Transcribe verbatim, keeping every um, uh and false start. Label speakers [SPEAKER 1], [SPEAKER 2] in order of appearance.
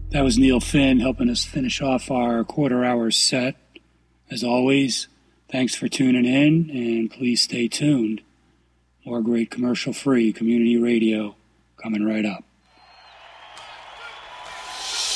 [SPEAKER 1] That was Neil Finn helping us finish off our quarter hour set. As always, thanks for tuning in, and please stay tuned. More great commercial-free community radio coming right up.